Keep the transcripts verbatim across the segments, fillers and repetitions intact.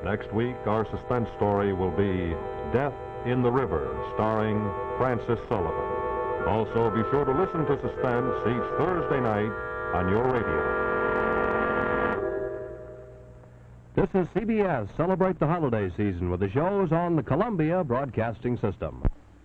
Next week, our suspense story will be Death in the River, starring Francis Sullivan. Also, be sure to listen to Suspense each Thursday night on your radio. This is C B S. Celebrate the holiday season with the shows on the Columbia Broadcasting System.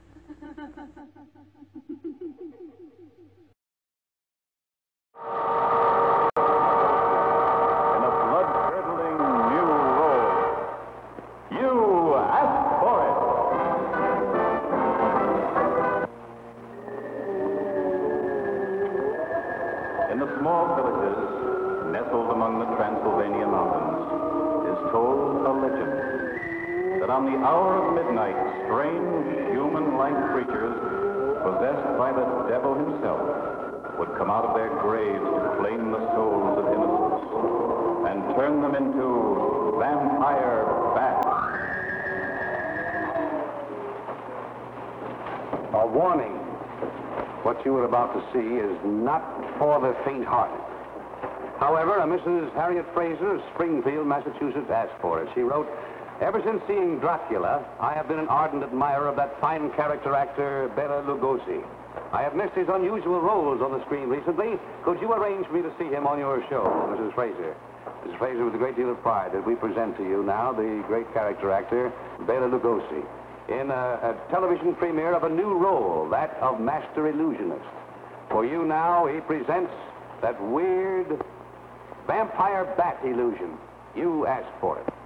In the small villages, nestled among the Transylvania mountains, is told a legend that on the hour of midnight, strange human-like creatures possessed by the devil himself would come out of their graves to claim the souls of innocents and turn them into vampire bats. A warning. What you are about to see is not for the faint-hearted. However, a Missus Harriet Fraser of Springfield, Massachusetts, asked for it. She wrote, "Ever since seeing Dracula, I have been an ardent admirer of that fine character actor, Bela Lugosi. I have missed his unusual roles on the screen recently. Could you arrange for me to see him on your show, Missus Fraser?" Missus Fraser, with a great deal of pride that we present to you now the great character actor, Bela Lugosi, in a, a television premiere of a new role, that of Master Illusionist. For you now, he presents that weird vampire bat illusion. You asked for it.